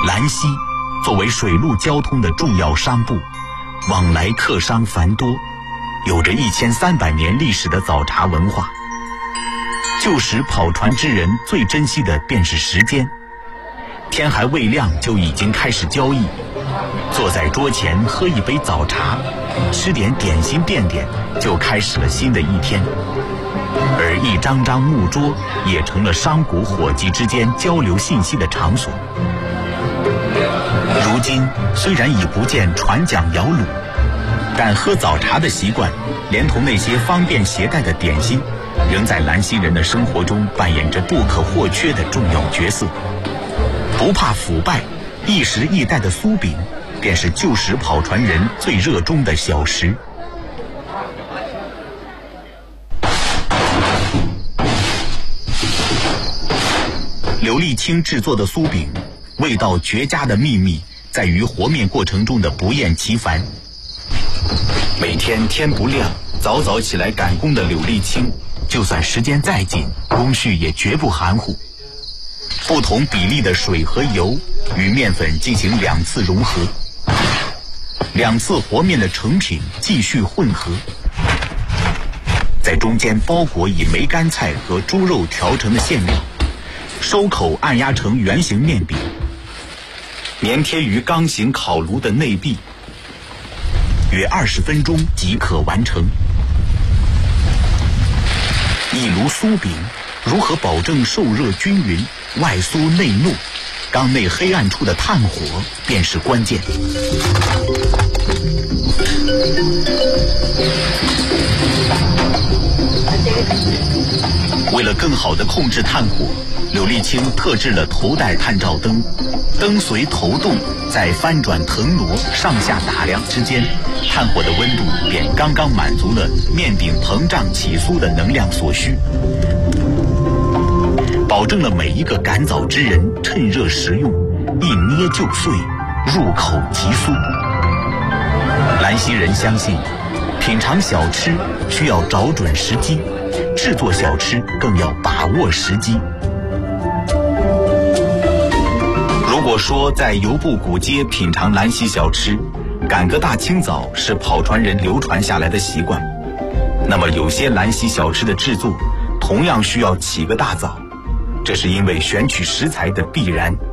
兰溪作为水陆交通的重要商埠，往来客商繁多，有着1300年历史的早茶文化。旧时跑船之人最珍惜的便是时间，天还未亮就已经开始交易，坐在桌前喝一杯早茶，吃点点心垫垫，就开始了新的一天。而一张张木桌也成了商贾伙计之间交流信息的场所。如今虽然已不见船桨摇橹，但喝早茶的习惯，连同那些方便携带的点心，仍在兰溪人的生活中扮演着不可或缺的重要角色。不怕腐败，一时一代的酥饼，便是旧时跑船人最热衷的小食。刘立清制作的酥饼，味道绝佳的秘密在于和面过程中的不厌其烦。每天天不亮，早早起来赶工的柳立清，就算时间再紧，工序也绝不含糊。不同比例的水和油与面粉进行2次融合，2次和面的成品继续混合，在中间包裹以梅干菜和猪肉调成的馅料，收口按压成圆形面饼，粘贴于钢形烤炉的内壁，约20分钟即可完成。一炉酥饼如何保证受热均匀，外酥内糯，缸内黑暗处的炭火便是关键。为了更好地控制炭火，柳立清特制了头戴探照灯，灯随头动，在翻转腾挪、上下打量之间，炭火的温度便刚刚满足了面饼膨胀起酥的能量所需，保证了每一个赶早之人趁热食用，一捏就碎，入口即酥。兰溪人相信，品尝小吃需要找准时机，制作小吃更要把握时机。如果说在油布古街品尝兰溪小吃，赶个大清早是跑船人流传下来的习惯，那么有些兰溪小吃的制作同样需要起个大早，这是因为选取食材的必然。